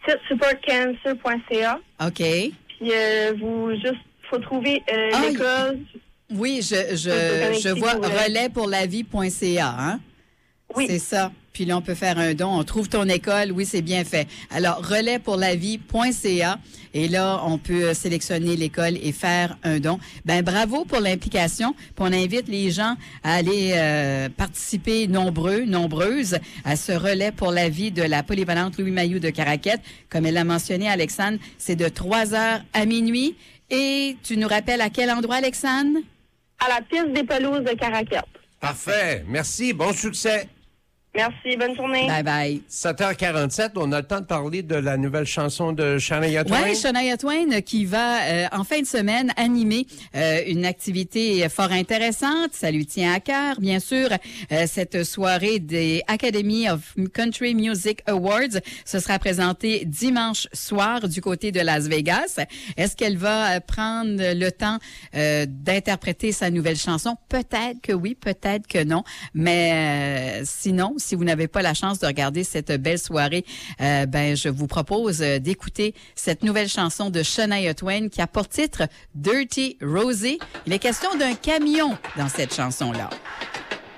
site supportcancer.ca. OK. Puis, faut trouver l'école. Oui, je vois relaispourlavie.ca, hein? Oui. C'est ça. Puis là, on peut faire un don. On trouve ton école. Oui, c'est bien fait. Alors, relaispourlavie.ca. Et là, on peut sélectionner l'école et faire un don. Ben, bravo pour l'implication. Puis on invite les gens à aller participer nombreuses à ce relais pour la vie de la polyvalente Louis Mailloux de Caraquette. Comme elle l'a mentionné, Alexandre, c'est de 3h à minuit. Et tu nous rappelles à quel endroit, Alexandre? À la piste des pelouses de Caraquette. Parfait. Merci. Bon succès. Merci. Bonne journée. Bye bye. 7h47, on a le temps de parler de la nouvelle chanson de Shania Twain. Oui, Shania Twain qui va en fin de semaine animer une activité fort intéressante. Ça lui tient à cœur, bien sûr. Cette soirée des Academy of Country Music Awards, ce sera présenté dimanche soir du côté de Las Vegas. Est-ce qu'elle va prendre le temps d'interpréter sa nouvelle chanson? Peut-être que oui, peut-être que non. Mais sinon, si vous n'avez pas la chance de regarder cette belle soirée, je vous propose d'écouter cette nouvelle chanson de Shania Twain qui a pour titre Dirty Rosie. Il est question d'un camion dans cette chanson-là.